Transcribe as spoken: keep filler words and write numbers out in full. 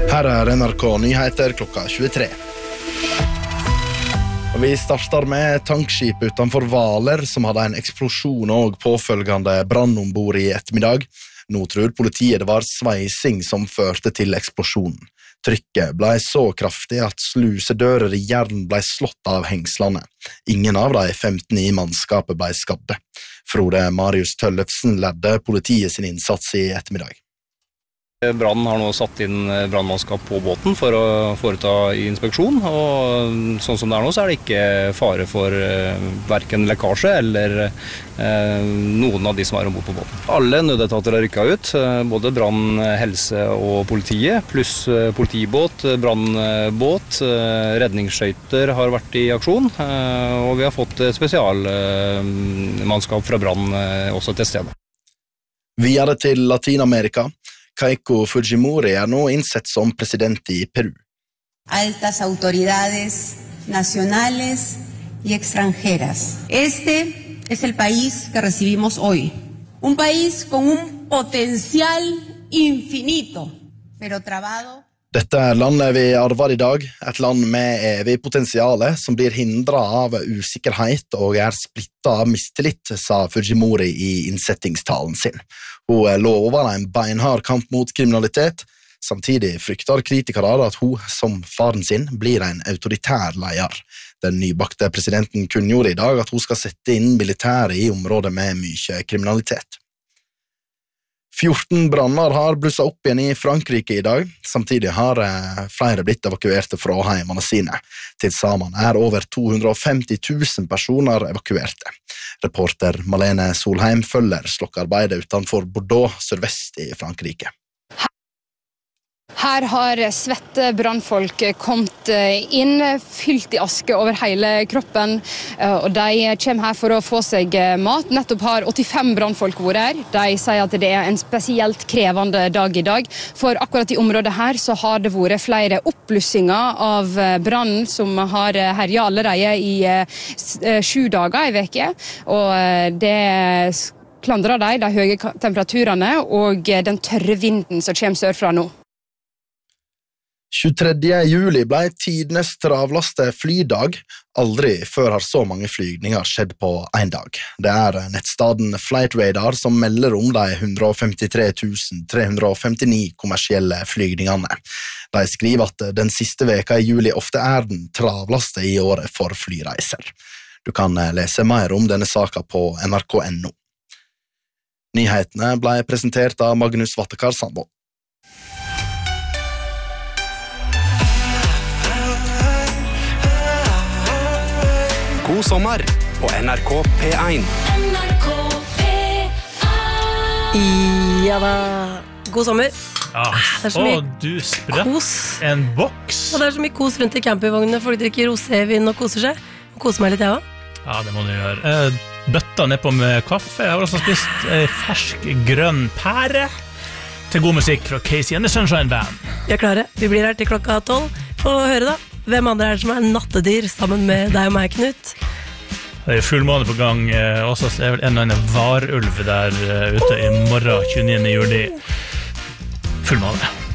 Her er N R K Nyheter klokka tjuetre. Og vi starter med tankskip utenfor Hvaler, som hadde en eksplosjon og påfølgende brann ombord i ettermiddag. Nå tror politiet det var sveising som førte til eksplosjonen. Trykket ble så kraftig at slusedører i jern ble slått av hengslene. Ingen av de femten i mannskapet ble skadde. Frode Marius Tøllefsen ledde politiet sin innsats i ettermiddag. Brannen har nå satt inn brannmannskap på båten for å foreta inspeksjon, og sånn som det er nå så er det ikke fare for hverken lekkasje eller eh, noen av de som er ombord på båten. Alle nødetater har rykket ut, både brann, helse og politiet, pluss politibåt, brannbåt, redningsskøyter har vært i aksjon, og vi har fått spesialmannskap fra brann også til stedet. Videre til Latinamerika. Keiko Fujimori er nå innsett som president i Peru. Altas autoridades nacionales y extranjeras. Este es el país que recibimos hoy. Un país con un potencial infinito, pero trabado. Dette er landet vi arver i dag, et land med evig potensiale som blir hindret av usikkerhet og er splittet av mistillit, sa Fujimori i innsettingstalen sin. Hun lover en beinhard kamp mot kriminalitet, samtidig frykter kritikere at hun, som faren sin, blir en autoritær leder. Den nybakte presidenten kunngjorde i dag at hun skal sette inn militæret i områder med mye kriminalitet. fjorten branner har blusset opp igjen i Frankrike i dag, samtidig har flere blitt evakuerte fra heimene sine. Til sammen er over to hundre og femti tusen personer evakuerte. Reporter Malene Solheim følger slokkearbeidet utenfor Bordeaux, sørvest i Frankrike. Her har svette brannfolk kommet inn, fylt i aske over hele kroppen, og de kommer her for å få seg mat. Nettopp har åttifem brannfolk vært her. De sier at det er en spesielt krevende dag i dag, for akkurat i området her så har det vært flere oppblussinger av brannen som har herjet allerede i sju dager i veke, og det klandrer de, de høye temperaturene og den tørre vinden som kommer sørfra nå. tjuetredje juli ble tidenes travlaste flydag. Aldri før har så mange flygninger skjedd på en dag. Det er nettstaden Flightradar som melder om de one hundred fifty-three thousand three hundred fifty-nine kommersielle flygningene. De skriver at den siste veka i juli ofte er den travlaste i året for flyreiser. Du kan lese mer om denne saken på N R K punktum N O. Nyhetene ble presentert av Magnus Vattekar Sandvold. God sommer på N R K P one. N R K P one. Ja da, god sommer. Ja, det er så mye og du sprøtt kos. En boks. Og det er så mye kos rundt i campingvognene. Folk drikker rosévin og koser seg. Og koser meg litt, jeg også. Ja, det må du gjøre. Eh, Bøtta nedpå med kaffe. Jeg har også spist eh, fersk grønn pære til god musikk fra Casey and the Sunshine Band. Vi er klare. Vi blir her til klokka tolv. Få høre da. Hvem andre er det som er nattedyr sammen med deg og meg, Knut? Det er fullmåne på gang. eh, Også er vel en eller annen varulv der eh, ute i morgen, tjueniende juli. Fullmåne.